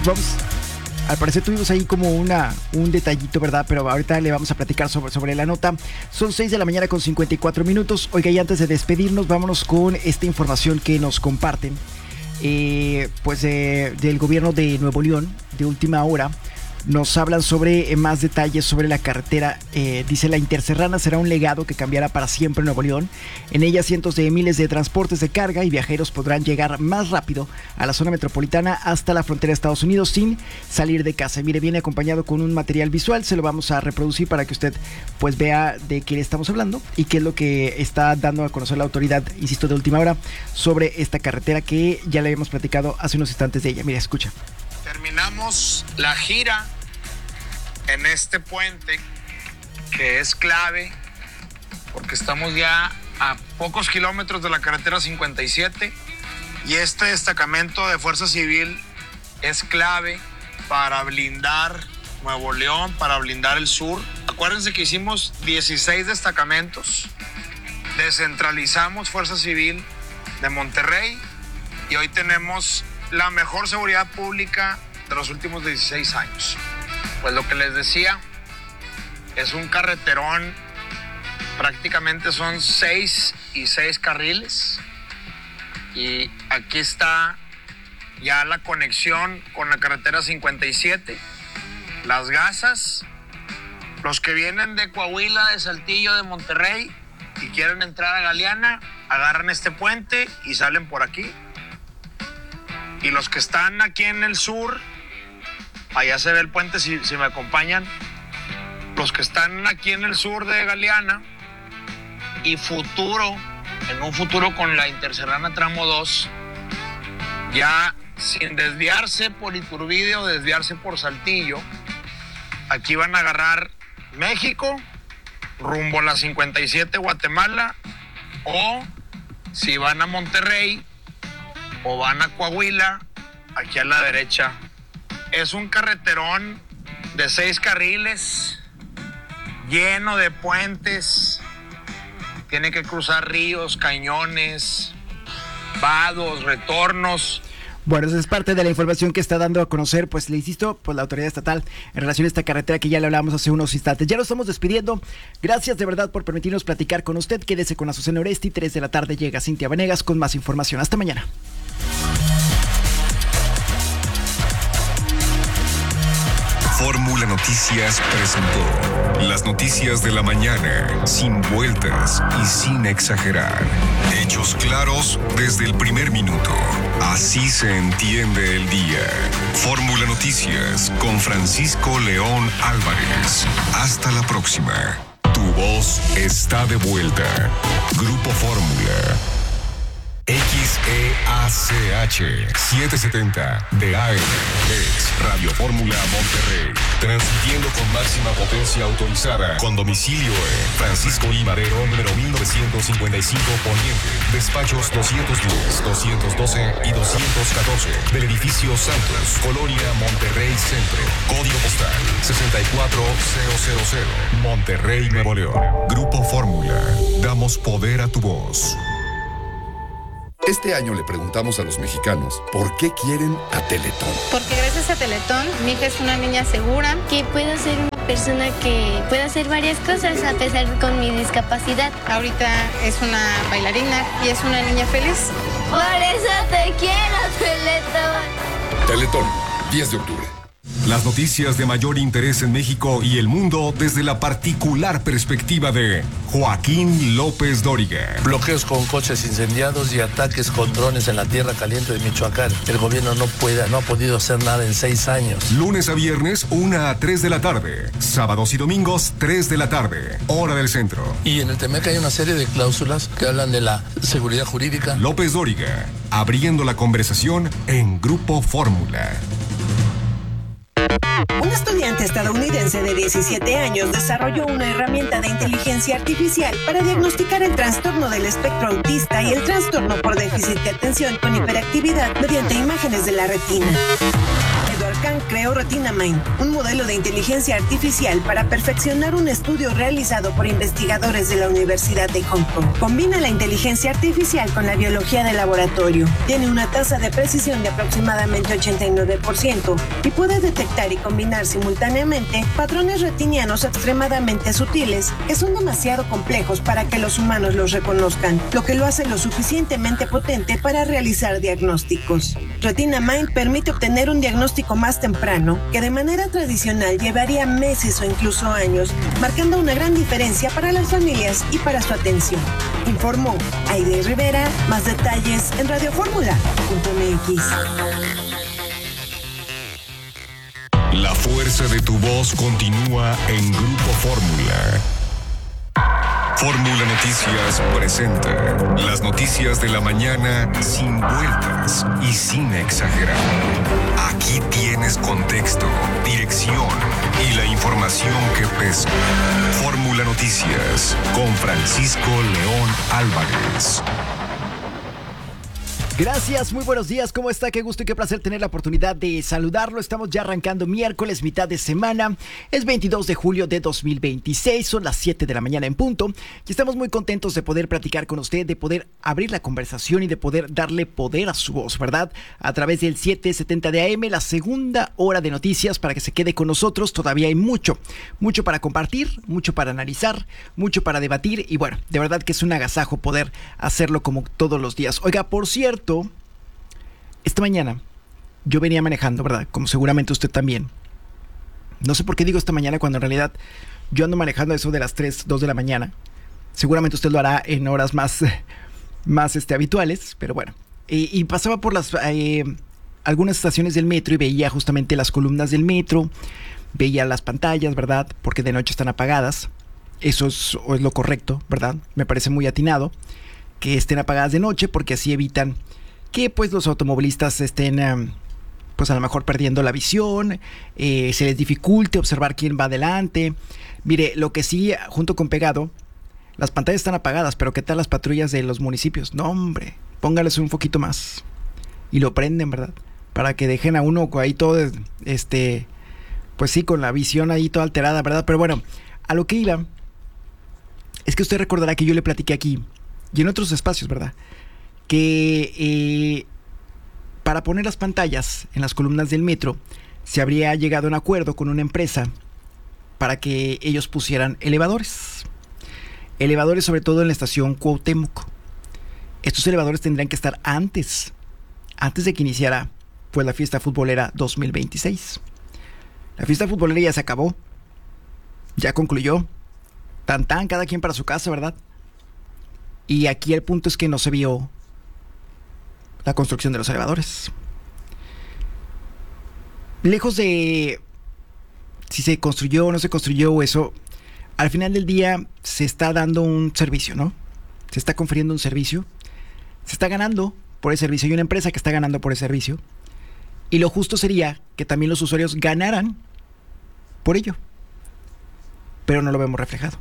Al parecer tuvimos ahí como un detallito, ¿verdad? Pero ahorita le vamos a platicar sobre la nota. Son 6 de la mañana con 54 minutos. Oiga, y antes de despedirnos, vámonos con esta información que nos comparten. Del gobierno de Nuevo León, de última hora. Nos hablan sobre más detalles sobre la carretera. Dice: la Interserrana será un legado que cambiará para siempre Nuevo León. En ella cientos de miles de transportes de carga y viajeros podrán llegar más rápido a la zona metropolitana hasta la frontera de Estados Unidos sin salir de casa. Mire, viene acompañado con un material visual. Se lo vamos a reproducir para que usted pues vea de qué le estamos hablando y qué es lo que está dando a conocer la autoridad, insisto, de última hora, sobre esta carretera que ya le habíamos platicado hace unos instantes de ella. Mira, escucha. Terminamos la gira en este puente que es clave porque estamos ya a pocos kilómetros de la carretera 57 y este destacamento de Fuerza Civil es clave para blindar Nuevo León, para blindar el sur. Acuérdense que hicimos 16 destacamentos, descentralizamos Fuerza Civil de Monterrey y hoy tenemos la mejor seguridad pública de los últimos 16 años. Pues lo que les decía, es un carreterón, prácticamente son 6 y 6 carriles. Y aquí está ya la conexión con la carretera 57, Las Gasas. Los que vienen de Coahuila, de Saltillo, de Monterrey y quieren entrar a Galeana, agarran este puente y salen por aquí. Y los que están aquí en el sur, allá se ve el puente si me acompañan. Los que están aquí en el sur de Galeana y en un futuro con la Interserrana Tramo 2, ya sin desviarse por Iturbide o desviarse por Saltillo, aquí van a agarrar México, rumbo a la 57 Guatemala, o si van a Monterrey o van a Coahuila, aquí a la derecha. Es un carreterón de 6 carriles, lleno de puentes. Tiene que cruzar ríos, cañones, vados, retornos. Bueno, esa es parte de la información que está dando a conocer, pues le insisto, pues la autoridad estatal en relación a esta carretera que ya le hablábamos hace unos instantes. Ya nos estamos despidiendo. Gracias de verdad por permitirnos platicar con usted. Quédese con Azucena Oresti. 3 de la tarde llega Cintia Venegas con más información. Hasta mañana. Fórmula Noticias presentó las noticias de la mañana, sin vueltas y sin exagerar. Hechos claros desde el primer minuto. Así se entiende el día. Fórmula Noticias con Francisco León Álvarez. Hasta la próxima. Tu voz está de vuelta. Grupo Fórmula. XEACH 770 de AM es Radio Fórmula Monterrey, transmitiendo con máxima potencia autorizada, con domicilio en Francisco I. Madero, número 1955 Poniente, despachos 210, 212 y 214 del edificio Santos, Colonia Monterrey Centro, código postal 64000, Monterrey, Nuevo León. Grupo Fórmula, damos poder a tu voz. Este año le preguntamos a los mexicanos por qué quieren a Teletón. Porque gracias a Teletón, mi hija es una niña segura. Que puedo ser una persona que puede hacer varias cosas a pesar con mi discapacidad. Ahorita es una bailarina y es una niña feliz. Por eso te quiero, Teletón. Teletón, 10 de octubre. Las noticias de mayor interés en México y el mundo desde la particular perspectiva de Joaquín López Dóriga. Bloqueos con coches incendiados y ataques con drones en la tierra caliente de Michoacán. El gobierno no ha podido hacer nada en 6 años. Lunes a viernes, 1 a 3 de la tarde. Sábados y domingos, 3 de la tarde. Hora del centro. Y en el TEMEC hay una serie de cláusulas que hablan de la seguridad jurídica. López Dóriga, abriendo la conversación en Grupo Fórmula. Un estudiante estadounidense de 17 años desarrolló una herramienta de inteligencia artificial para diagnosticar el trastorno del espectro autista y el trastorno por déficit de atención con hiperactividad mediante imágenes de la retina. Edward Volcán creó RetinaMind, un modelo de inteligencia artificial para perfeccionar un estudio realizado por investigadores de la Universidad de Hong Kong. Combina la inteligencia artificial con la biología de laboratorio. Tiene una tasa de precisión de aproximadamente 89% y puede detectar y combinar simultáneamente patrones retinianos extremadamente sutiles que son demasiado complejos para que los humanos los reconozcan, lo que lo hace lo suficientemente potente para realizar diagnósticos. RetinaMind permite obtener un diagnóstico más temprano que de manera tradicional llevaría meses o incluso años, marcando una gran diferencia para las familias y para su atención. Informó Aide Rivera. Más detalles en radioformula.mx. La fuerza de tu voz continúa en Grupo Fórmula. Fórmula Noticias presenta las noticias de la mañana sin vueltas y sin exagerar. Aquí tienes contexto, dirección y la información que pesa. Fórmula Noticias con Francisco León Álvarez. Gracias, muy buenos días, ¿cómo está? Qué gusto y qué placer tener la oportunidad de saludarlo. Estamos ya arrancando miércoles, mitad de semana. Es 22 de julio de 2026, son las 7 de la mañana en punto. Y estamos muy contentos de poder platicar con usted, de poder abrir la conversación y de poder darle poder a su voz, ¿verdad? A través del 770 de AM, la segunda hora de noticias para que se quede con nosotros. Todavía hay mucho para compartir, mucho para analizar, mucho para debatir. Y bueno, de verdad que es un agasajo poder hacerlo como todos los días. Oiga, por cierto, esta mañana yo venía manejando, ¿verdad? Como seguramente usted también. No sé por qué digo esta mañana cuando en realidad yo ando manejando eso de las 3, 2 de la mañana. Seguramente usted lo hará en horas más habituales, pero bueno. Y pasaba por algunas estaciones del metro y veía justamente las columnas del metro, veía las pantallas, ¿verdad? Porque de noche están apagadas. Eso es lo correcto, ¿verdad? Me parece muy atinado que estén apagadas de noche porque así evitan que pues los automovilistas estén pues a lo mejor perdiendo la visión, se les dificulte observar quién va adelante. Mire, lo que sí, junto con pegado, las pantallas están apagadas, pero ¿qué tal las patrullas de los municipios? No, hombre, póngales un foquito más y lo prenden, ¿verdad? Para que dejen a uno ahí todo, pues sí, con la visión ahí toda alterada, ¿verdad? Pero bueno, a lo que iba es que usted recordará que yo le platiqué aquí y en otros espacios, ¿verdad? Que para poner las pantallas en las columnas del metro se habría llegado a un acuerdo con una empresa para que ellos pusieran elevadores sobre todo en la estación Cuauhtémoc. Estos elevadores tendrían que estar antes de que iniciara pues la fiesta futbolera 2026. La fiesta futbolera ya se acabó, ya concluyó, tan cada quien para su casa, ¿verdad? Y aquí el punto es que no se vio la construcción de los elevadores. Lejos de si se construyó o no se construyó eso, al final del día se está dando un servicio, ¿no? Se está confiriendo un servicio, se está ganando por ese servicio, hay una empresa que está ganando por ese servicio, y lo justo sería que también los usuarios ganaran por ello, pero no lo vemos reflejado.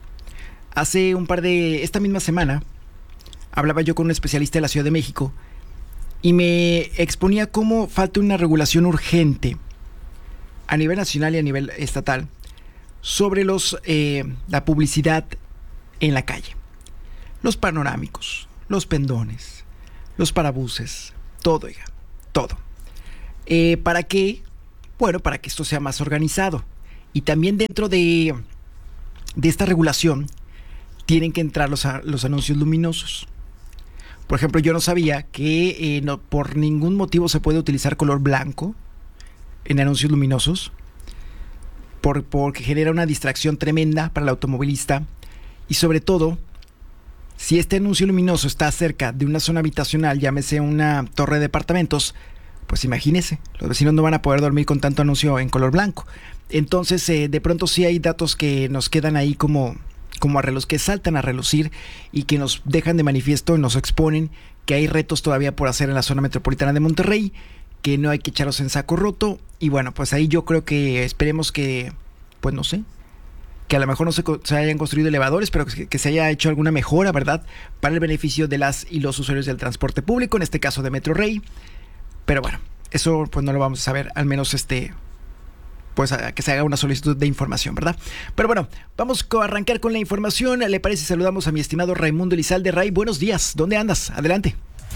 Esta misma semana, hablaba yo con un especialista de la Ciudad de México y me exponía cómo falta una regulación urgente a nivel nacional y a nivel estatal sobre la publicidad en la calle. Los panorámicos, los pendones, los parabuses, todo, oiga, todo. ¿Para qué? Bueno, para que esto sea más organizado. Y también dentro de esta regulación tienen que entrar los anuncios luminosos. Por ejemplo, yo no sabía que no, por ningún motivo se puede utilizar color blanco en anuncios luminosos, porque genera una distracción tremenda para el automovilista. Y sobre todo, si este anuncio luminoso está cerca de una zona habitacional, llámese una torre de departamentos, pues imagínese, los vecinos no van a poder dormir con tanto anuncio en color blanco. Entonces, de pronto sí hay datos que nos quedan ahí como que saltan a relucir y que nos dejan de manifiesto y nos exponen que hay retos todavía por hacer en la zona metropolitana de Monterrey, que no hay que echarlos en saco roto. Y bueno, pues ahí yo creo que esperemos que, pues no sé, que a lo mejor no se hayan construido elevadores, pero que se haya hecho alguna mejora, ¿verdad?, para el beneficio de las y los usuarios del transporte público, en este caso de Metro Rey. Pero bueno, Eso pues no lo vamos a saber, al menos pues a que se haga una solicitud de información, ¿verdad? Pero bueno, vamos a arrancar con la información. ¿Le parece? Saludamos a mi estimado Raimundo Elizalde. Ray, buenos días. ¿Dónde andas? Adelante.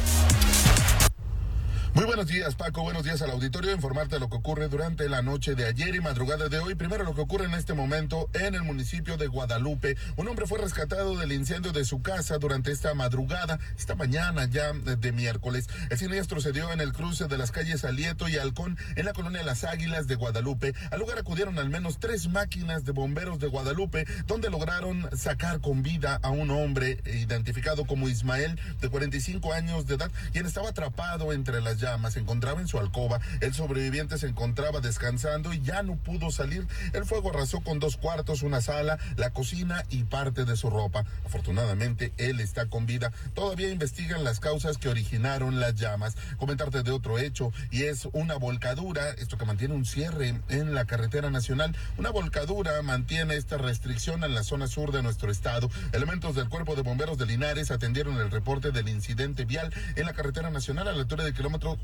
Muy buenos días, Paco. Buenos días al auditorio. Informarte lo que ocurre durante la noche de ayer y madrugada de hoy. Primero, lo que ocurre en este momento en el municipio de Guadalupe. Un hombre fue rescatado del incendio de su casa durante esta madrugada, esta mañana ya de miércoles. El siniestro se dio en el cruce de las calles Alieto y Halcón, en la colonia Las Águilas de Guadalupe. Al lugar acudieron al menos 3 máquinas de bomberos de Guadalupe, donde lograron sacar con vida a un hombre identificado como Ismael, de 45 años de edad, quien estaba atrapado entre las llamas. Se encontraba en su alcoba. El sobreviviente se encontraba descansando y ya no pudo salir. El fuego arrasó con 2 cuartos, una sala, la cocina y parte de su ropa. Afortunadamente, él está con vida. Todavía investigan las causas que originaron las llamas. Comentarte de otro hecho, y es una volcadura, esto que mantiene un cierre en la carretera nacional. Una volcadura mantiene esta restricción en la zona sur de nuestro estado. Elementos del Cuerpo de Bomberos de Linares atendieron el reporte del incidente vial en la carretera nacional a la altura del kilómetro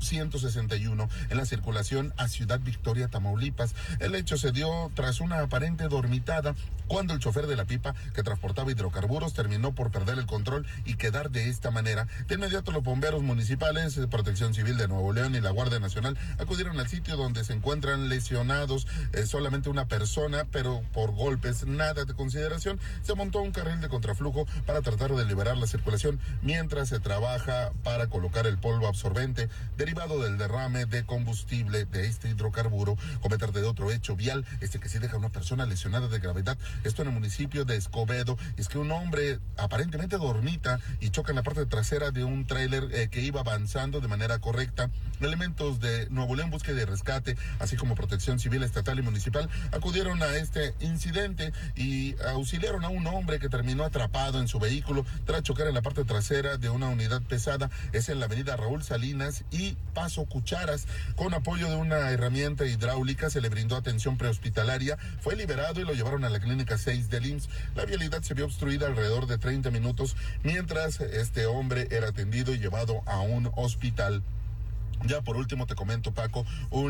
161 en la circulación a Ciudad Victoria, Tamaulipas. El hecho se dio tras una aparente dormitada cuando el chofer de la pipa que transportaba hidrocarburos terminó por perder el control y quedar de esta manera. De inmediato los bomberos municipales, Protección Civil de Nuevo León y la Guardia Nacional acudieron al sitio donde se encuentran lesionados, solamente una persona, pero por golpes, nada de consideración. Se montó un carril de contraflujo para tratar de liberar la circulación mientras se trabaja para colocar el polvo absorbente derivado del derrame de combustible de este hidrocarburo. Comentarte de otro hecho vial, que sí deja a una persona lesionada de gravedad, esto en el municipio de Escobedo. Es que un hombre aparentemente dormita y choca en la parte trasera de un tráiler que iba avanzando de manera correcta. Elementos de Nuevo León Búsqueda y Rescate, así como Protección Civil estatal y municipal, acudieron a este incidente y auxiliaron a un hombre que terminó atrapado en su vehículo tras chocar en la parte trasera de una unidad pesada. Es en la avenida Raúl Salinas y Paso Cucharas. Con apoyo de una herramienta hidráulica se le brindó atención prehospitalaria, fue liberado y lo llevaron a la clínica 6 del IMSS. La vialidad se vio obstruida alrededor de 30 minutos mientras este hombre era atendido y llevado a un hospital. Ya por último te comento, Paco,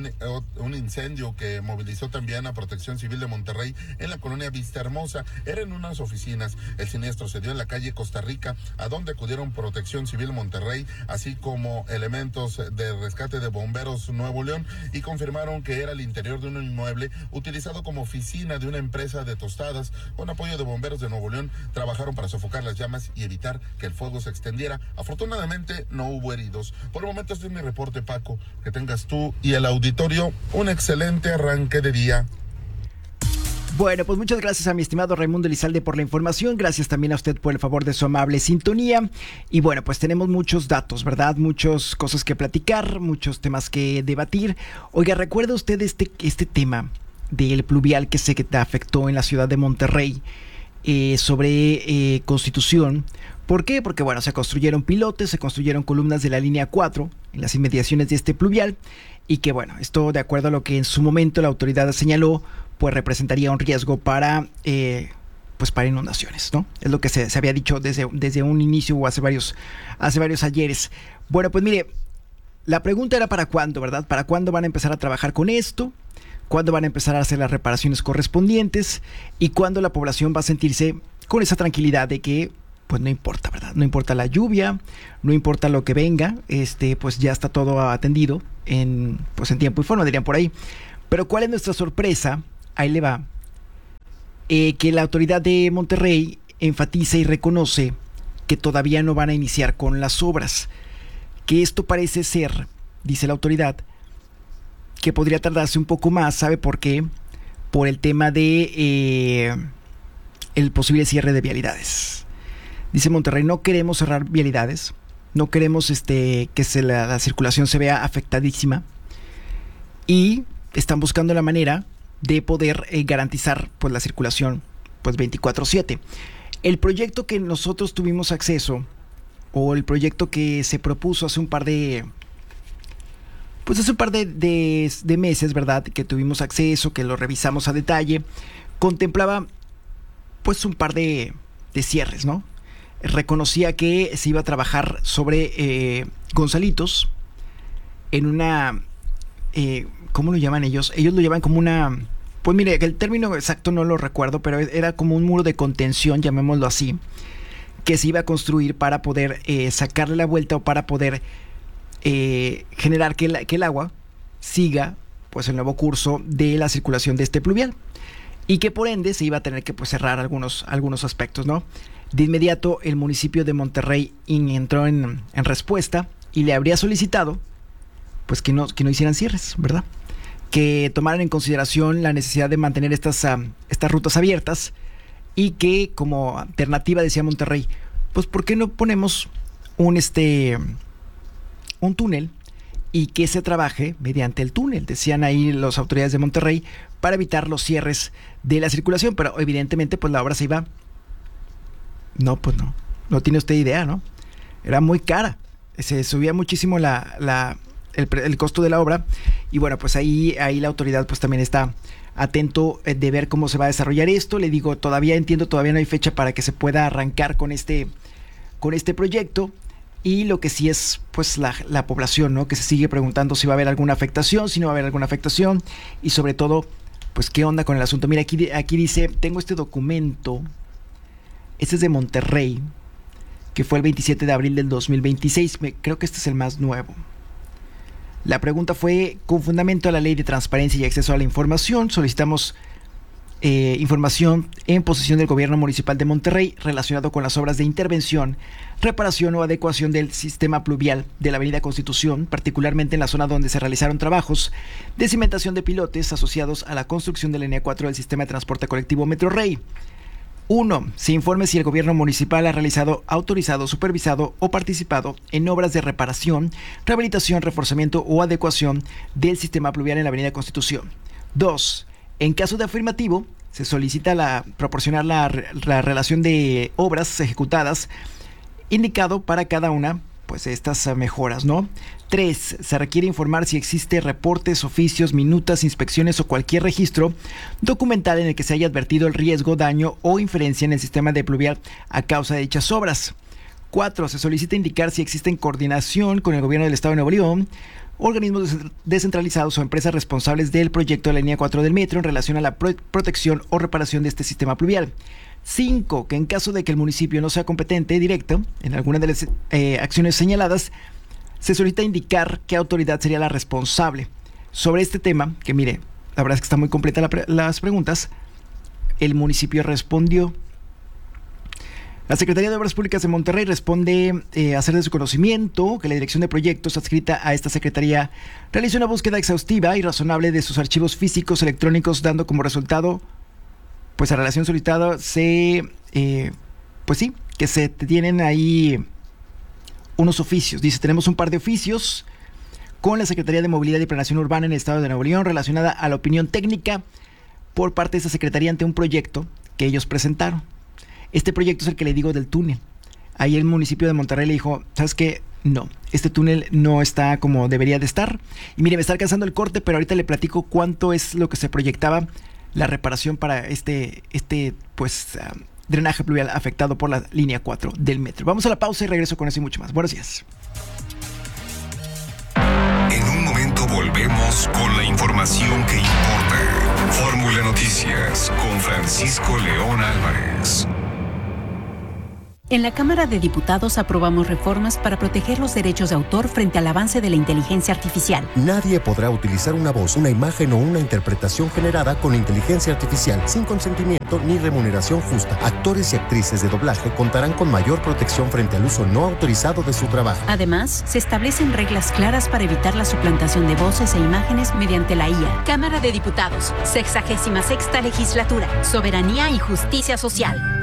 un incendio que movilizó también a Protección Civil de Monterrey en la colonia Vista Hermosa. Era en unas oficinas. El siniestro se dio en la calle Costa Rica, a donde acudieron Protección Civil Monterrey, así como elementos de rescate de bomberos Nuevo León, y confirmaron que era el interior de un inmueble utilizado como oficina de una empresa de tostadas. Con apoyo de bomberos de Nuevo León, trabajaron para sofocar las llamas y evitar que el fuego se extendiera. Afortunadamente no hubo heridos. Por el momento este es mi reporte, Paco. Que tengas tú y el auditorio un excelente arranque de día. Bueno, pues muchas gracias a mi estimado Raimundo Elizalde por la información. Gracias también a usted por el favor de su amable sintonía. Y bueno, pues tenemos muchos datos, ¿verdad? Muchas cosas que platicar, muchos temas que debatir. Oiga, ¿recuerda usted este tema del pluvial que se afectó en la ciudad de Monterrey sobre Constitución? ¿Por qué? Porque bueno, se construyeron pilotes, se construyeron columnas de la línea 4 en las inmediaciones de este pluvial, y que bueno, esto de acuerdo a lo que en su momento la autoridad señaló, pues representaría un riesgo para inundaciones, ¿no? Es lo que se había dicho desde un inicio o hace varios ayeres. Bueno, pues mire, la pregunta era ¿para cuándo, verdad? ¿Para cuándo van a empezar a trabajar con esto? ¿Cuándo van a empezar a hacer las reparaciones correspondientes? ¿Y cuándo la población va a sentirse con esa tranquilidad de que pues no importa, ¿verdad? No importa la lluvia, no importa lo que venga, pues ya está todo atendido en tiempo y forma, dirían por ahí. Pero ¿cuál es nuestra sorpresa? Ahí le va. Que la autoridad de Monterrey enfatiza y reconoce que todavía no van a iniciar con las obras. Que esto parece ser, dice la autoridad, que podría tardarse un poco más. ¿Sabe por qué? Por el tema de el posible cierre de vialidades. Dice Monterrey, no queremos cerrar vialidades, no queremos que la circulación se vea afectadísima, y están buscando la manera de poder garantizar pues la circulación pues 24/7. El proyecto que nosotros tuvimos acceso, o el proyecto que se propuso hace un par de meses, ¿verdad? Que tuvimos acceso, que lo revisamos a detalle, contemplaba pues un par de cierres, ¿no? Reconocía que se iba a trabajar sobre Gonzalitos en una ¿cómo lo llaman ellos? Ellos lo llaman como una... Pues mire, el término exacto no lo recuerdo, pero era como un muro de contención, llamémoslo así, que se iba a construir para poder sacarle la vuelta o para poder generar que el agua siga pues el nuevo curso de la circulación de este pluvial, y que por ende se iba a tener que pues cerrar algunos aspectos, ¿no? De inmediato el municipio de Monterrey entró en respuesta y le habría solicitado pues que no hicieran cierres, ¿verdad? Que tomaran en consideración la necesidad de mantener estas rutas abiertas, y que como alternativa, decía Monterrey, pues ¿por qué no ponemos un túnel y que se trabaje mediante el túnel? Decían ahí las autoridades de Monterrey, para evitar los cierres de la circulación, pero evidentemente pues la obra se iba... No tiene usted idea, ¿no? Era muy cara, se subía muchísimo el costo de la obra, y bueno, pues ahí la autoridad pues también está atento de ver cómo se va a desarrollar esto. Le digo, todavía no hay fecha para que se pueda arrancar con este proyecto, y lo que sí es pues la población, ¿no? Que se sigue preguntando si va a haber alguna afectación, si no va a haber alguna afectación, y sobre todo pues qué onda con el asunto. Mira, aquí dice, tengo este documento, este es de Monterrey, que fue el 27 de abril del 2026, creo que este es el más nuevo. La pregunta fue: con fundamento a la Ley de Transparencia y Acceso a la Información, solicitamos información en posesión del Gobierno Municipal de Monterrey relacionado con las obras de intervención, reparación o adecuación del sistema pluvial de la Avenida Constitución, particularmente en la zona donde se realizaron trabajos de cimentación de pilotes asociados a la construcción de la línea 4 del sistema de transporte colectivo Metro Rey. 1. Se informe si el gobierno municipal ha realizado, autorizado, supervisado o participado en obras de reparación, rehabilitación, reforzamiento o adecuación del sistema pluvial en la Avenida Constitución. 2. En caso de afirmativo, se solicita proporcionar la relación de obras ejecutadas indicado para cada una pues estas mejoras, ¿no? 3. Se requiere informar si existe reportes, oficios, minutas, inspecciones o cualquier registro documental en el que se haya advertido el riesgo, daño o inferencia en el sistema de pluvial a causa de dichas obras. 4. Se solicita indicar si existe en coordinación con el gobierno del Estado de Nuevo León, organismos descentralizados o empresas responsables del proyecto de la línea 4 del metro en relación a la protección o reparación de este sistema pluvial. 5. Que en caso de que el municipio no sea competente directo en alguna de las acciones señaladas, se solicita indicar qué autoridad sería la responsable. Sobre este tema, que mire, la verdad es que está muy completa las preguntas, el municipio respondió. La Secretaría de Obras Públicas de Monterrey responde hacer de su conocimiento que la Dirección de Proyectos adscrita a esta Secretaría realizó una búsqueda exhaustiva y razonable de sus archivos físicos electrónicos, dando como resultado, pues a relación solicitada, que se tienen ahí unos oficios. Dice, tenemos un par de oficios con la Secretaría de Movilidad y Planeación Urbana en el Estado de Nuevo León relacionada a la opinión técnica por parte de esa Secretaría ante un proyecto que ellos presentaron. Este proyecto es el que le digo del túnel. Ahí el municipio de Monterrey le dijo, ¿sabes qué? No, este túnel no está como debería de estar. Y mire, me está alcanzando el corte, pero ahorita le platico cuánto es lo que se proyectaba la reparación para drenaje pluvial afectado por la línea 4 del metro. Vamos a la pausa y regreso con eso y mucho más. Buenos días. En un momento volvemos con la información que importa. Fórmula Noticias con Francisco León Álvarez. En la Cámara de Diputados aprobamos reformas para proteger los derechos de autor frente al avance de la inteligencia artificial. Nadie podrá utilizar una voz, una imagen o una interpretación generada con inteligencia artificial sin consentimiento ni remuneración justa. Actores y actrices de doblaje contarán con mayor protección frente al uso no autorizado de su trabajo. Además, se establecen reglas claras para evitar la suplantación de voces e imágenes mediante la IA. Cámara de Diputados, 66ª Legislatura, Soberanía y Justicia Social.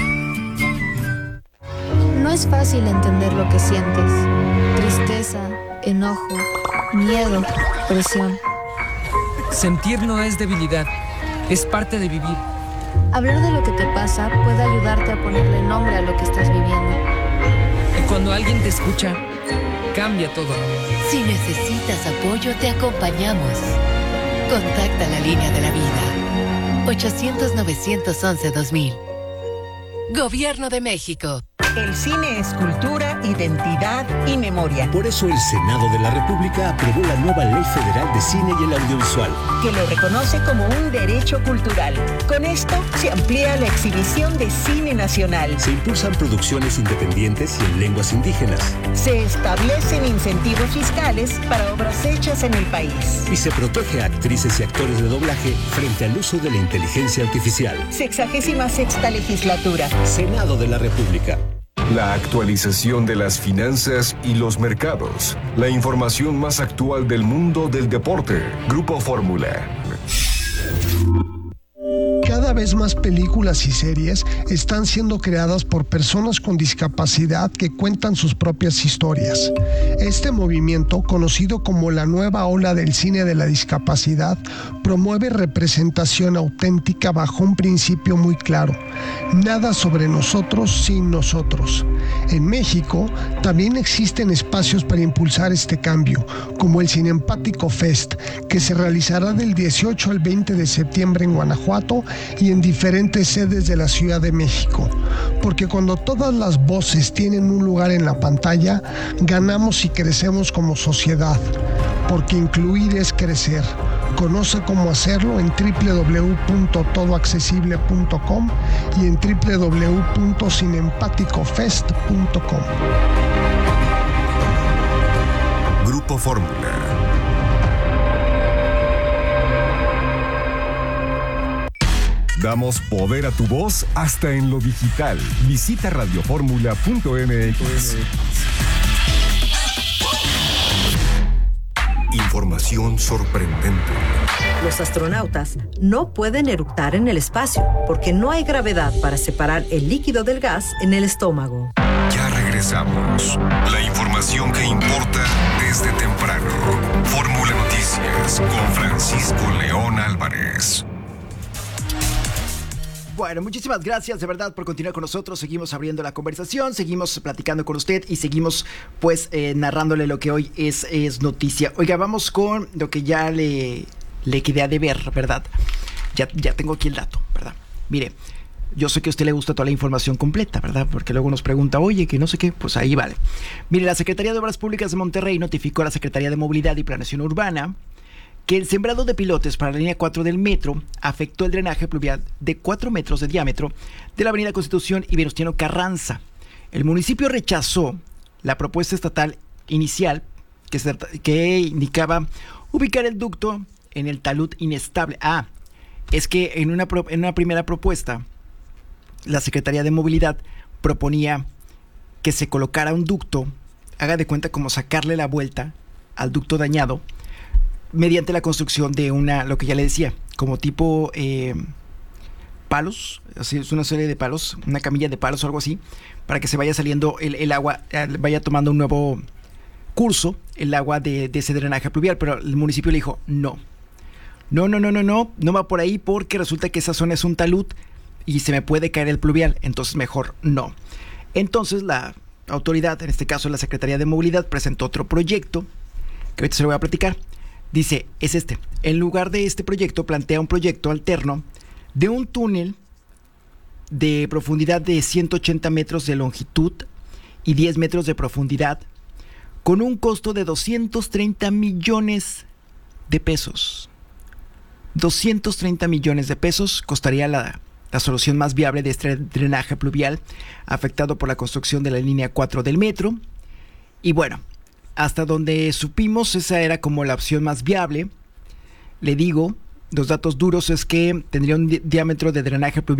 No es fácil entender lo que sientes. Tristeza, enojo, miedo, presión. Sentir no es debilidad, es parte de vivir. Hablar de lo que te pasa puede ayudarte a ponerle nombre a lo que estás viviendo. Y cuando alguien te escucha, cambia todo. Si necesitas apoyo, te acompañamos. Contacta la línea de la vida. 800-911-2000. Gobierno de México. El cine es cultura, identidad y memoria. Por eso el Senado de la República aprobó la nueva Ley Federal de Cine y el Audiovisual, que lo reconoce como un derecho cultural. Con esto se amplía la exhibición de cine nacional. Se impulsan producciones independientes y en lenguas indígenas. Se establecen incentivos fiscales para obras hechas en el país. Y se protege a actrices y actores de doblaje frente al uso de la inteligencia artificial. 66ª legislatura. Senado de la República. La actualización de las finanzas y los mercados. La información más actual del mundo del deporte. Grupo Fórmula. Cada vez más películas y series están siendo creadas por personas con discapacidad que cuentan sus propias historias. Este movimiento, conocido como la nueva ola del cine de la discapacidad, promueve representación auténtica bajo un principio muy claro: nada sobre nosotros sin nosotros. En México también existen espacios para impulsar este cambio, como el Cinempático Fest, que se realizará del 18 al 20 de septiembre en Guanajuato y en diferentes sedes de la Ciudad de México. Porque cuando todas las voces tienen un lugar en la pantalla, ganamos y crecemos como sociedad. Porque incluir es crecer. Conoce cómo hacerlo en www.todoaccesible.com y en www.cinempaticofest.com. Grupo Fórmula. Damos poder a tu voz hasta en lo digital. Visita radioformula.mx. Información sorprendente. Los astronautas no pueden eructar en el espacio porque no hay gravedad para separar el líquido del gas en el estómago. Ya regresamos. La información que importa desde temprano. Fórmula Noticias con Francisco León Álvarez. Bueno, muchísimas gracias de verdad por continuar con nosotros. Seguimos abriendo la conversación, seguimos platicando con usted y seguimos pues narrándole lo que hoy es noticia. Oiga, vamos con lo que ya le quedé a deber, ¿verdad? Ya tengo aquí el dato, ¿verdad? Mire, yo sé que a usted le gusta toda la información completa, ¿verdad? Porque luego nos pregunta, oye, que no sé qué, pues ahí vale. Mire, la Secretaría de Obras Públicas de Monterrey notificó a la Secretaría de Movilidad y Planeación Urbana que el sembrado de pilotes para la línea 4 del metro afectó el drenaje pluvial de 4 metros de diámetro de la avenida Constitución y Venustiano Carranza. El municipio rechazó la propuesta estatal inicial que indicaba ubicar el ducto en el talud inestable. Es que en una primera propuesta, la Secretaría de Movilidad proponía que se colocara un ducto, haga de cuenta como sacarle la vuelta al ducto dañado, mediante la construcción de lo que ya le decía, como tipo palos, así es una serie de palos, una camilla de palos o algo así, para que se vaya saliendo el agua, vaya tomando un nuevo curso, el agua de ese drenaje pluvial. Pero el municipio le dijo, no va por ahí porque resulta que esa zona es un talud y se me puede caer el pluvial, entonces mejor no. Entonces la autoridad, en este caso la Secretaría de Movilidad, presentó otro proyecto, que ahorita se lo voy a platicar. Dice, es este. En lugar de este proyecto, plantea un proyecto alterno de un túnel de profundidad de 180 metros de longitud y 10 metros de profundidad, con un costo de 230 millones de pesos. 230 millones de pesos costaría la solución más viable de este drenaje pluvial afectado por la construcción de la línea 4 del metro. Y bueno, hasta donde supimos, esa era como la opción más viable. Le digo, los datos duros es que tendría un diámetro de drenaje pluvial